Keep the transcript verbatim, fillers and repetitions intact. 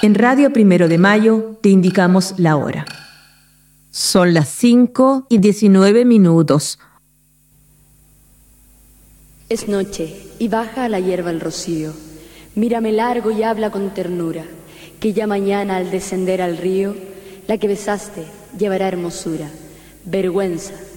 En Radio Primero de Mayo te indicamos la hora. Son las cinco y diecinueve minutos. Es noche y baja a la hierba el rocío. Mírame largo y habla con ternura, que ya mañana al descender al río, la que besaste llevará hermosura. Vergüenza